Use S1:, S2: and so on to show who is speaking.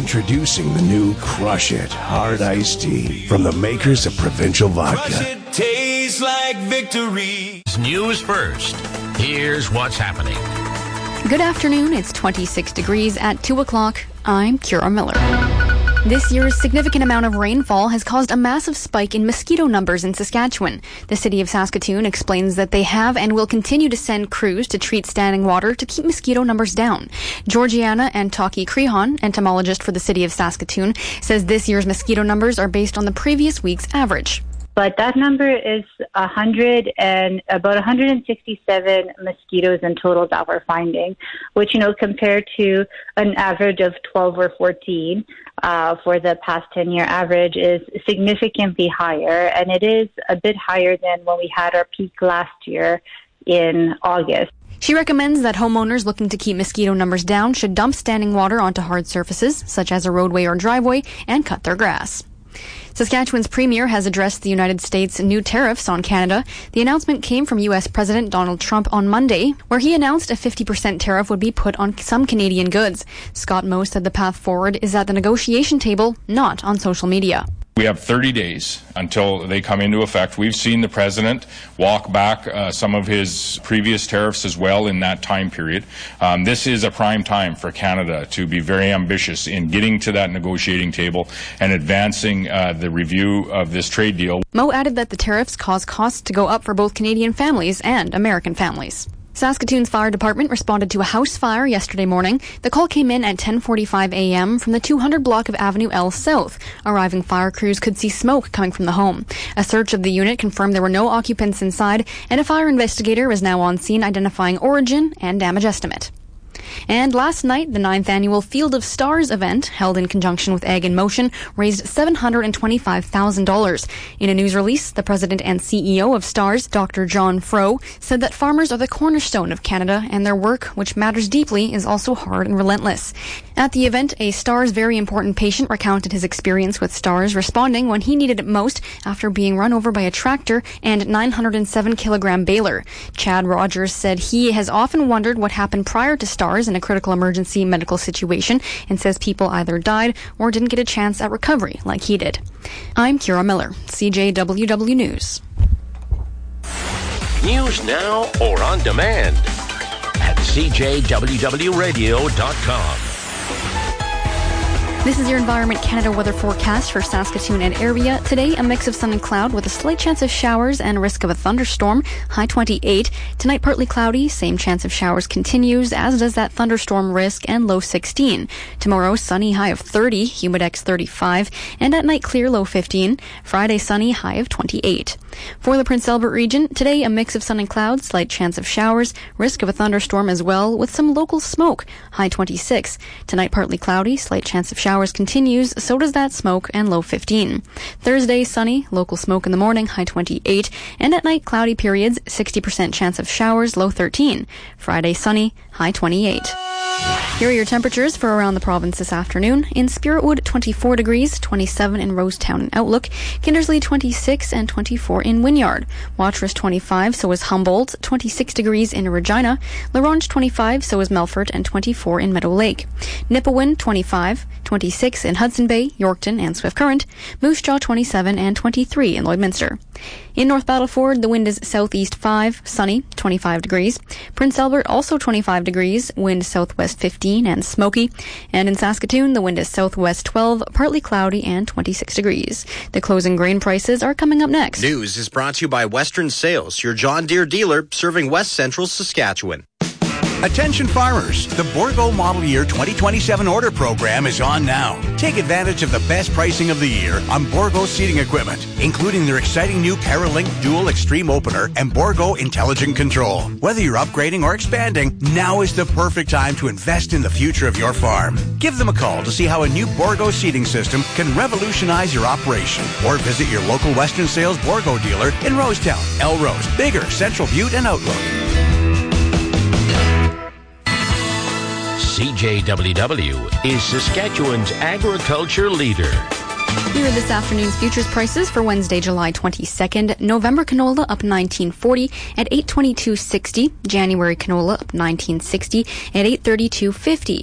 S1: Introducing the new Crush It Hard Iced Tea from the makers of Provincial Vodka.
S2: Crush it, tastes like victory.
S3: News first. Here's what's happening.
S4: Good afternoon. It's 26 degrees at 2 o'clock. I'm Kira Miller. This year's significant amount of rainfall has caused a massive spike in mosquito numbers in Saskatchewan. The city of Saskatoon explains that they have and will continue to send crews to treat standing water to keep mosquito numbers down. Georgiana Antaki-Crehon, entomologist for the city of Saskatoon, says this year's mosquito numbers are based on the previous week's average.
S5: But that number is about 167 mosquitoes in total that we're finding, which, compared to an average of 12 or 14 for the past 10-year average is significantly higher. And it is a bit higher than when we had our peak last year in August.
S4: She recommends that homeowners looking to keep mosquito numbers down should dump standing water onto hard surfaces, such as a roadway or driveway, and cut their grass. Saskatchewan's premier has addressed the United States' new tariffs on Canada. The announcement came from U.S. President Donald Trump on Monday, where he announced a 50% tariff would be put on some Canadian goods. Scott Moe said the path forward is at the negotiation table, not on social media.
S6: We have 30 days until they come into effect. We've seen the president walk back some of his previous tariffs as well in that time period. This is a prime time for Canada to be very ambitious in getting to that negotiating table and advancing the review of this trade deal.
S4: Moe added that the tariffs cause costs to go up for both Canadian families and American families. Saskatoon's fire department responded to a house fire yesterday morning. The call came in at 10:45 a.m. from the 200 block of Avenue L South. Arriving fire crews could see smoke coming from the home. A search of the unit confirmed there were no occupants inside, and a fire investigator is now on scene identifying origin and damage estimate. And last night, the 9th annual Field of Stars event, held in conjunction with Ag in Motion, raised $725,000. In a news release, the president and CEO of Stars, Dr. John Fro, said that farmers are the cornerstone of Canada and their work, which matters deeply, is also hard and relentless. At the event, a Stars very important patient recounted his experience with Stars, responding when he needed it most after being run over by a tractor and 907-kilogram baler. Chad Rogers said he has often wondered what happened prior to Stars in a critical emergency medical situation, and says people either died or didn't get a chance at recovery like he did. I'm Kira Miller, CJWW News.
S3: News now or on demand at CJWWRadio.com.
S4: This is your Environment Canada weather forecast for Saskatoon and area. Today, a mix of sun and cloud with a slight chance of showers and risk of a thunderstorm, high 28. Tonight, partly cloudy, same chance of showers continues, as does that thunderstorm risk, and low 16. Tomorrow, sunny, high of 30, humidex 35, and at night, clear, low 15. Friday, sunny, high of 28. For the Prince Albert region, today, a mix of sun and cloud, slight chance of showers, risk of a thunderstorm as well, with some local smoke, high 26. Tonight, partly cloudy, slight chance of showers continues, so does that smoke, and low 15. Thursday, sunny, local smoke in the morning, high 28, and at night, cloudy periods, 60% chance of showers, low 13. Friday, sunny, high 28. Here are your temperatures for around the province this afternoon. In Spiritwood, 24 degrees, 27 in Rosetown and Outlook. Kindersley, 26 and 24 in Wynyard. Watrous, 25, so is Humboldt, 26 degrees in Regina. La Ronge, 25, so is Melfort, and 24 in Meadow Lake. Nipawin, 25, 26 in Hudson Bay, Yorkton, and Swift Current. Moose Jaw, 27 and 23 in Lloydminster. In North Battleford, the wind is southeast 5, sunny, 25 degrees. Prince Albert, also 25 degrees, wind southwest 15 and smoky. And in Saskatoon, the wind is southwest 12, partly cloudy and 26 degrees. The closing grain prices are coming up next.
S7: News is brought to you by Western Sales, your John Deere dealer serving West Central Saskatchewan.
S8: Attention farmers, the Bourgault Model Year 2027 order program is on now. Take advantage of the best pricing of the year on Bourgault seeding equipment, including their exciting new Paralink Dual Extreme Opener and Bourgault Intelligent Control. Whether you're upgrading or expanding, now is the perfect time to invest in the future of your farm. Give them a call to see how a new Bourgault seeding system can revolutionize your operation, or visit your local Western Sales Bourgault dealer in Rosetown, Elrose, Bigger, Central Butte, and Outlook.
S3: CJWW is Saskatchewan's agriculture leader.
S4: Here are this afternoon's futures prices for Wednesday, July 22nd. November canola up 19.40 at $822.60. January canola up 19.60 at $832.50.